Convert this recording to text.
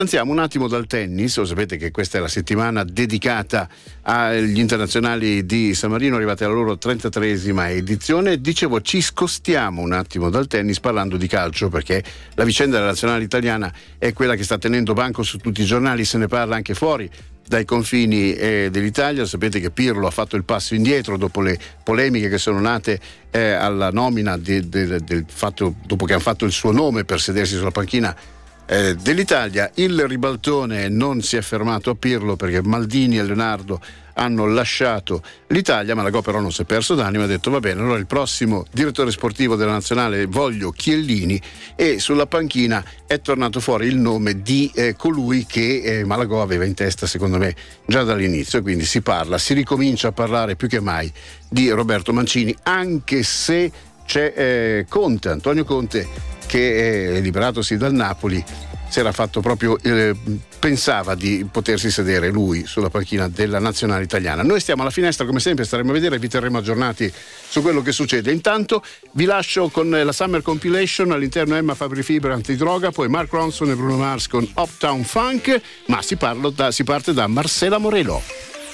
Andiamo un attimo dal tennis. Lo sapete che questa è la settimana dedicata agli internazionali di San Marino, arrivati alla loro 33esima edizione. Dicevo, ci scostiamo un attimo dal tennis parlando di calcio, perché la vicenda della nazionale italiana è quella che sta tenendo banco su tutti i giornali, se ne parla anche fuori dai confini dell'Italia. Sapete che Pirlo ha fatto il passo indietro dopo le polemiche che sono nate alla nomina del fatto, dopo che ha fatto il suo nome per sedersi sulla panchina dell'Italia. Il ribaltone non si è fermato a Pirlo, perché Maldini e Leonardo hanno lasciato l'Italia, ma Malagò però non si è perso d'animo, ha detto va bene, allora il prossimo direttore sportivo della nazionale voglio Chiellini, e sulla panchina è tornato fuori il nome di colui che Malagò aveva in testa, secondo me, già dall'inizio, e quindi si ricomincia a parlare più che mai di Roberto Mancini, anche se c'è Antonio Conte, che liberatosi dal Napoli si era fatto proprio pensava di potersi sedere lui sulla panchina della nazionale italiana. Noi stiamo alla finestra, come sempre staremo a vedere, vi terremo aggiornati su quello che succede. Intanto vi lascio con la Summer Compilation, all'interno Emma Fabri Fibra Antidroga, poi Mark Ronson e Bruno Mars con Uptown Funk, ma si parte da Marcela Morelo.